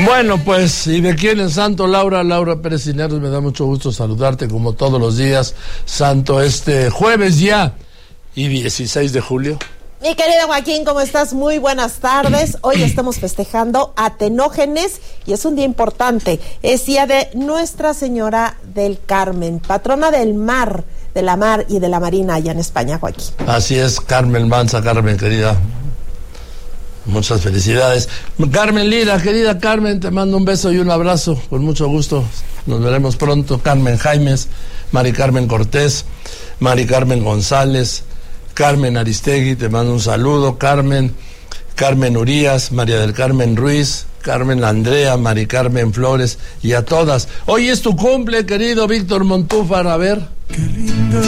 Bueno, pues, ¿y de quién es santo? Laura Pérez Cisneros, me da mucho gusto saludarte como todos los días, santo este jueves ya, y 16 de julio. Mi querido Joaquín, ¿cómo estás? Muy buenas tardes. Hoy estamos festejando a Tenógenes y es un día importante. Es día de Nuestra Señora del Carmen, patrona del mar, de la mar y de la marina allá en España, Joaquín. Así es, Carmen Manza, Carmen, querida. Muchas felicidades. Carmen Lira, querida Carmen, te mando un beso y un abrazo, con mucho gusto. Nos veremos pronto. Carmen Jaimes, Mari Carmen Cortés, Mari Carmen González, Carmen Aristegui, te mando un saludo. Carmen Urías, María del Carmen Ruiz, Carmen Andrea, Mari Carmen Flores y a todas. Hoy es tu cumple, querido Víctor Montúfar, a ver. Qué lindo.